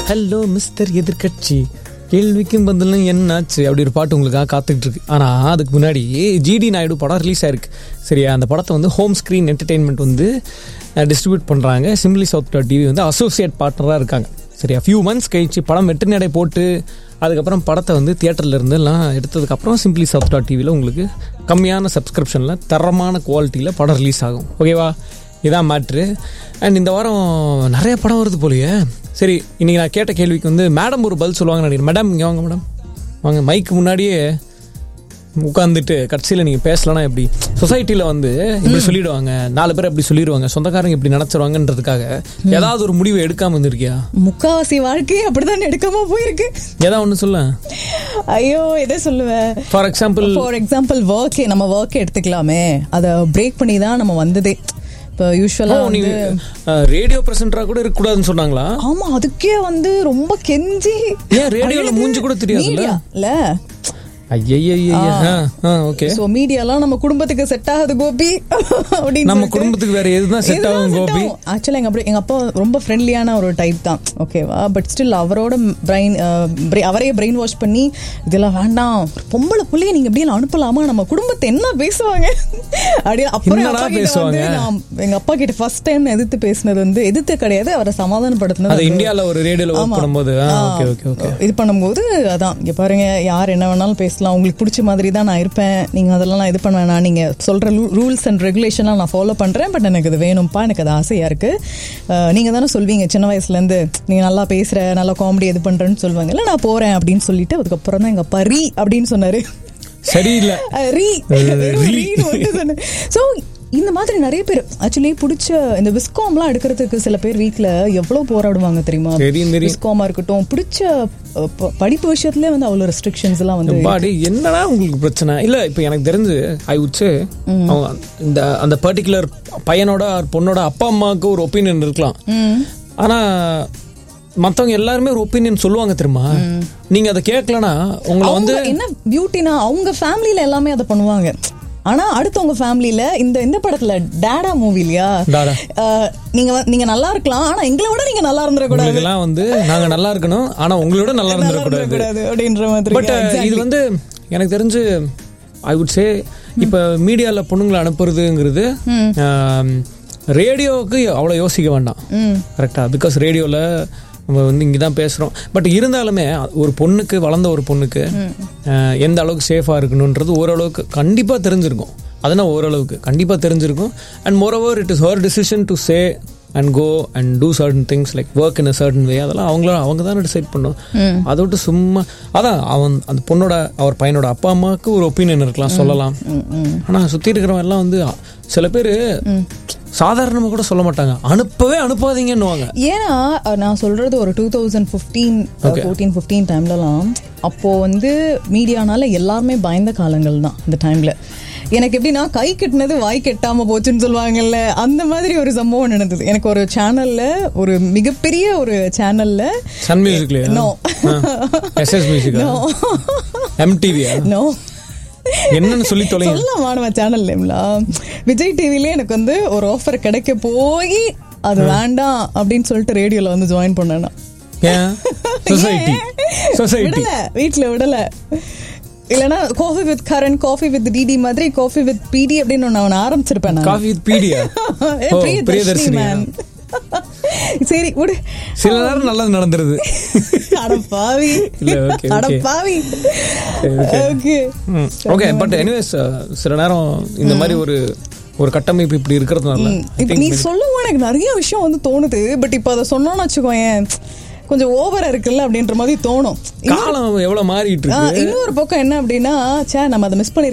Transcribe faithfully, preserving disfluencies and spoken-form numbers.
Hello mister எதிர்கட்சி, கேள்விக்கும் பதிலும் என்னாச்சு அப்படி ஒரு பாட்டு உங்களுக்காக காத்துக்கிட்டு இருக்கு. ஆனால் அதுக்கு முன்னாடி ஜிடி நாயுடு படம் ரிலீஸ் ஆயிருக்கு. சரியா, அந்த படத்தை வந்து ஹோம் ஸ்க்ரீன் என்டர்டெயின்மெண்ட் வந்து டிஸ்ட்ரிபியூட் பண்ணுறாங்க. சிம்பிளி சவுத் டாட் டிவி வந்து அசோசியேட் பார்ட்னராக இருக்காங்க. சரியா, ஃபியூ மந்த்ஸ் கழிச்சு படம் வெற்றி நடை போட்டு அதுக்கப்புறம் படத்தை வந்து தியேட்டரில் இருந்துலாம் எடுத்ததுக்கப்புறம் சிம்பிளி சவுத் டாட் டிவியில் உங்களுக்கு கம்மியான சப்ஸ்கிரிப்ஷனில் தரமான குவாலிட்டியில் படம் ரிலீஸ் ஆகும். ஓகேவா, இதான் மேட்ரு. அண்ட் இந்த வாரம் நிறைய படம் வருது போலையே. சரி, இன்றைக்கி நான் கேட்ட கேள்விக்கு வந்து மேடம் ஒரு பதில் சொல்லுவாங்கன்னு நினைக்கிறேன். மேடம் இங்கே வாங்க. மேடம் வாங்க. மைக்கு முன்னாடியே உட்காந்துட்டு கடைசியில் நீங்கள் பேசலன்னா எப்படி? சொசைட்டியில் வந்து இப்படி சொல்லிடுவாங்க, நாலு பேர் அப்படி சொல்லிடுவாங்க, சொந்தக்காரங்க இப்படி நினச்சிருவாங்கன்றதுக்காக ஏதாவது ஒரு முடிவை எடுக்காமல் இருந்திருக்கியா? முக்காவாசி வாழ்க்கை அப்படிதான் எடுக்காம போயிருக்கு. ஏதாவது ஒன்று சொல்ல. ஐயோ, எதை சொல்லுவேன்? ஃபார் எக்ஸாம்பிள் ஃபார் எக்ஸாம்பிள் ஒர்க்கே, நம்ம ஒர்க்கே எடுத்துக்கலாமே. அதை பிரேக் பண்ணி தான் நம்ம வந்ததே. இப்போ யூஸ்வலா நீங்க ரேடியோ பிரசன்டரா கூட இருக்க கூடாதுன்னு சொன்னாங்களா? ஆமா, அதுக்கே வந்து ரொம்ப கெஞ்சி. ஏன் ரேடியோல மூஞ்சி கூட தெரியாதுல்ல? இல்ல மீடியாலாம் நம்ம குடும்பத்துக்கு செட் ஆகுது கோபி அப்படின்னு. நம்ம குடும்பத்துக்கு வேற எதுதான் செட் ஆகும் கோபி? ஆக்சுவலா எங்க எங்க அப்பா ரொம்ப ஃப்ரெண்ட்லியான ஒரு டைப் தான், ஓகேவா. பட் ஸ்டில் அவரோட பிரெயின் அவரையே பிரெயின் வாஷ் பண்ணி இதெல்லாம் வேண்டாம், பொம்பளை புள்ளைய நீங்க எப்படி அனுப்பலாமா, நம்ம குடும்பத்தை என்ன பேசுவாங்க அப்படின்னு. அப்புறம் பேசுவாங்க. எங்க அப்பா கிட்ட ஃபர்ஸ்ட் டைம் எதிர்த்து பேசினது வந்து எதிர்த்து கிடையாது, அவரை சமாதானப்படுத்தினது இந்தியால ஒரு ரேடியோல பண்ணும்போது இது பண்ணும்போது. அதான் இங்க பாருங்க, யார் என்ன வேணாலும் பேச, உங்களுக்கு பிடிச்ச மாதிரி தான் நான் இருப்பேன், நீங்க அதெல்லாம் நான் இது பண்ணுவேன், நான் நீங்க சொல்ற ரூல்ஸ் அண்ட் ரெகுலேஷன்லாம் நான் ஃபாலோ பண்றேன், பட் எனக்கு இது வேணும்ப்பா, எனக்கு அது ஆசையா இருக்கு. நீங்க தானே சொல்வீங்க சின்ன வயசுல இருந்து, நீங்க நல்லா பேசுற, நல்லா காமெடி இது பண்றேன்னு சொல்லுவாங்க, இல்ல நான் போறேன் அப்படின்னு சொல்லிட்டு அதுக்கப்புறம் தான் எங்க அப்பா ரீ அப்படின்னு சொன்னாரு. சரியில்லை, ரீ சொன்னேன். சோ இந்த மாதிரி நிறைய பேர் ஆக்சுவலி பிடிச்ச இந்த விஸ்காம்லாம் எடுக்கிறதுக்கு சில பேர் வீட்டில் எவ்வளோ போராடுவாங்க தெரியுமா? விஸ்காமா இருக்கட்டும், பிடிச்ச படிப்பு விஷயத்துல வந்து அவ்வளோ ரெஸ்ட்ரிக்ஷன்ஸ் எல்லாம் வந்து. என்னன்னா உங்களுக்கு பிரச்சனை இல்லை? இப்போ எனக்கு தெரிஞ்சு ஐ வுட் சே இந்த அந்த பர்டிகுலர் பையனோட பொண்ணோட அப்பா அம்மாவுக்கு ஒரு ஒப்பீனியன் இருக்கலாம், ஆனா மற்றவங்க எல்லாருமே ஒரு ஒப்பீனியன் சொல்லுவாங்க தெரியுமா? நீங்க அதை கேட்கலன்னா உங்களை வந்து என்ன பியூட்டினா அவங்க ஃபேமிலியில எல்லாமே அதை பண்ணுவாங்க. ஆனா அடுத்தவங்க ஃபேமிலியில இந்த இந்த படத்துல டாடா மூவிலியா நீங்க நீங்க நல்லா இருக்கலாம், ஆனா எங்களை விட நீங்க நல்லா இருந்துட கூடாது. இதெல்லாம் வந்து நாங்க நல்லா இருக்கணும், ஆனா உங்களோட நல்லா இருந்துட கூடாது அப்படின்ற மாதிரி. பட் இது வந்து எனக்கு தெரிஞ்சு ஐ வுட் சே இப்ப மீடியால பொண்ணுங்களை அனுப்புறதுங்கிறது ரேடியோவுக்கு அவ்வளவு யோசிக்க வேண்டாம், கரெக்டா? பிகாஸ் ரேடியோல நம்ம வந்து இங்கே தான் பேசுகிறோம். பட் இருந்தாலுமே ஒரு பொண்ணுக்கு, வளர்ந்த ஒரு பொண்ணுக்கு எந்த அளவுக்கு சேஃபாக இருக்கணுன்றது ஓரளவுக்கு கண்டிப்பாக தெரிஞ்சிருக்கும். அதனால் ஓரளவுக்கு கண்டிப்பாக தெரிஞ்சிருக்கும். And moreover it is her decision to say and go and do certain things like work in a certain way. அதெல்லாம் அவங்கள அவங்க தானே டிசைட் பண்ணும். அதை விட்டு சும்மா அதான் அவன் அந்த பொண்ணோட அவர் பையனோட அப்பா அம்மாவுக்கு ஒரு ஒப்பீனியன் இருக்கலாம், சொல்லலாம். ஆனால் சுற்றி இருக்கிறவங்க எல்லாம் வந்து சில பேர் சாதாரணமாக கூட சொல்ல மாட்டாங்க, அனுப்பவே அனுப்பாதீங்கன்னுவாங்க. ஏன்னா நான் சொல்றது ஒரு two thousand fifteen fourteen fifteen டைம்லலாம், அப்போ வந்து மீடியானால எல்லாருமே பயந்த காலங்கள் தான் அந்த டைம்ல. எனக்கு எப்படின்னா கை கெட்டினது வாய் கெட்டாம போச்சுன்னு சொல்லுவாங்கல்ல, அந்த மாதிரி ஒரு சம்பவம் நடந்தது. எனக்கு ஒரு சேனல்ல, ஒரு மிகப்பெரிய ஒரு சேனல்ல, சன் மியூசிக்ல no SS music no MTV no என்னன்னு சொல்லி தொலைங்க சொல்லலாம் மாணவ சேனல்ல விஜய் டிவில எனக்கு வந்து ஒரு ஆஃபர் கிடைக்க போய் அது வேண்டாம் அப்படின்னு சொல்லிட்டு ரேடியோல வந்து ஜாயின் பண்ணேன். வீட்டுல விடல. இல்லனா coffee with Karan, coffee with DD மாதிரி காஃபி வித் பிடி அப்படின்னு நான் ஆரம்பிச்சிருப்பேன். Coffee with பிடியா? பிரியதர்ஷினி. சரி விடு, சில நேரம் நல்லது நடந்துருது. அடப்பாவி அடப்பாவி. ஓகே, பட் எனிவேஸ் சில நேரம் இந்த மாதிரி ஒரு ஒரு கட்டமைப்பு இப்படி இருக்கிறதுனால நீ சொல்லுவோம் எனக்கு நிறைய விஷயம் வந்து தோணுது. பட் இப்ப அதை சொன்னோன்னு வச்சுக்கோயேன், கொஞ்சம் ஓவரா இருக்குல்ல அப்படின்ற மாதிரி தோணும். காலம் எவ்வளவு மாறிட்டு இருக்கு. இன்னொரு பக்கம் என்ன அப்படின்னா, சே நம்ம அதை மிஸ் பண்ணி